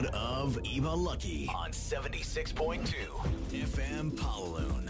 sound of Eva Lucky on 76.2 FM Pawaloon。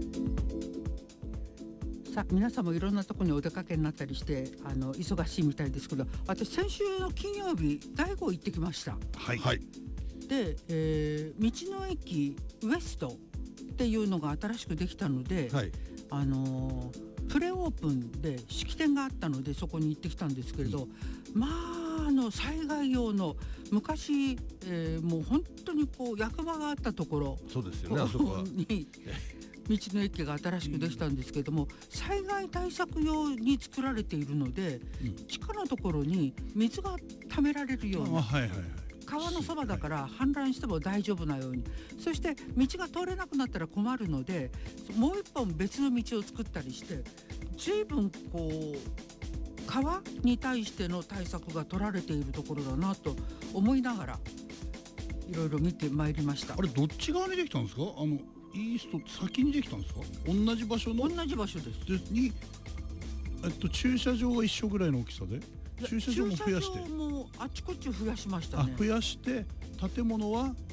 さあ皆さんもいろんなところにお出かけになったりして忙しいみたいですけど、私先週の金曜日大悟行ってきました。 はい、 で、道の駅ウエストっていうのが新しくできたので、 はい、 プレオープンで式典があったのでそこに行ってきたんですけれど、災害用の昔、もう本当にこう役場があったところ、 そうですよね、あそこはに道の駅が新しくできたんですけれども、災害対策用に作られているので、地下のところに水が溜められるような、川のそばだから氾濫しても大丈夫なように、そして道が通れなくなったら困るのでもう一本別の道を作ったりして、随分こう川に対しての対策が取られているところだなと思いながらいろいろ見てまいりました。 あれどっち側にできたんですか？イースト先にできたんですか？同じ場所の同じ場所です。 に、駐車場が一緒ぐらいの大きさで、駐車場も増やして、 駐車場もあちこち増やしましたね。 増やして建物はもう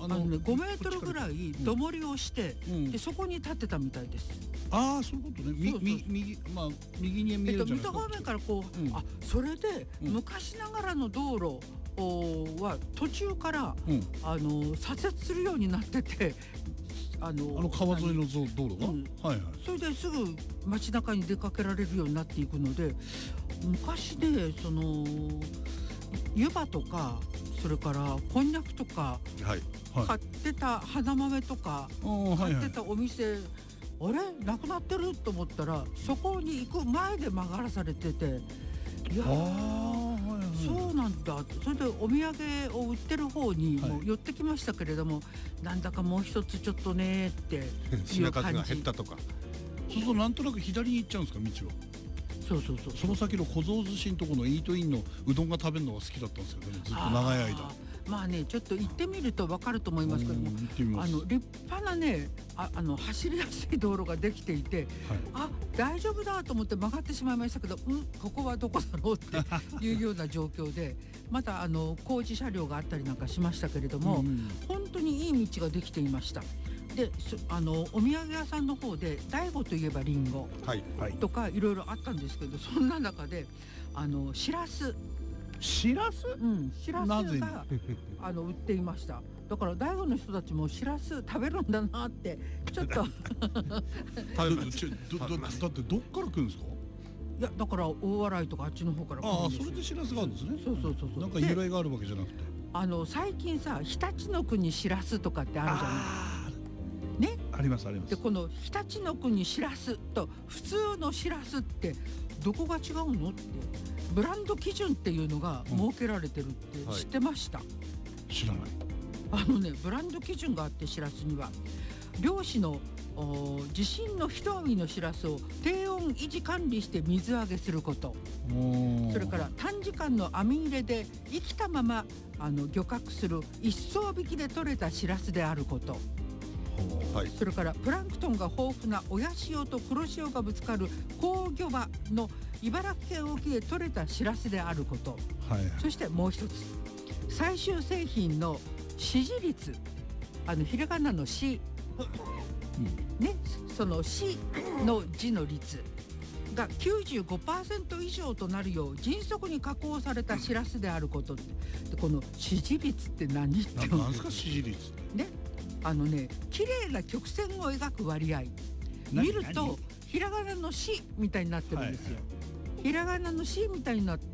5メートルぐらい土盛りをして、でそこに建てたみたいです。 ああ、そういうことね。右に見えるじゃないですか。 水戸方面からこう、それで、昔ながらの道路は途中から、左折するようになってて、 川沿いの道路が、 それですぐ街中に出かけられるようになっていくので、昔ね、湯葉とかそれからこんにゃくとか、買ってた花豆とか、買ってたお店、あれなくなってると思ったらそこに行く前で曲がらされてて、いやそうなんだ。それでお土産を売ってる方にも寄ってきましたけれども、なんだかもう一つちょっとねっていう感じ。品数が減ったとか。そうするとなんとなく左に行っちゃうんですか、道は。 そうその先の小僧寿司のとこのイートインのうどんが食べるのが好きだったんですよね、ずっと長い間。 ちょっと行ってみると分かると思いますけども、立派なね、走りやすい道路ができていて、大丈夫だと思って曲がってしまいましたけど、ここはどこだろうっていうような状況で、また工事車両があったりなんかしましたけれども、本当にいい道ができていました。でお土産屋さんの方で大悟といえばリンゴとかいろいろあったんですけど、そんな中でしらすが売っていました。だから大悟の人たちもしらす食べるんだなってちょっとだってどっから来るんですか？ いや、だから大洗とかあっちの方から来るんですよ。 それでしらすがあるんですね。 そうなんか由来があるわけじゃなくて、 最近さ、常陸の国しらすとかってあるじゃないね。 あります。 でこの常陸の国しらすと普通のしらすってどこが違うのって、ブランド基準っていうのが設けられてるって知ってました？ 知らない。 ブランド基準があって、しらすには漁師の地震の一網のしらすを低温維持管理して水揚げすること、それから短時間の網入れで生きたまま漁獲する一艘引きで取れたしらすであること、それからプランクトンが豊富な親潮と黒潮がぶつかる好魚場の茨城県沖で取れたしらすであること、そしてもう一つ、最終製品の支持率、ひらがなのし、そのしの字の率が 95% 以上となるよう迅速に加工されたしらすであることで、この支持率って何言ってるんですか？ 支持率ね、綺麗な曲線を描く割合見るとひらがなのしみたいになってるんですよ。ひらがなのしみたいになって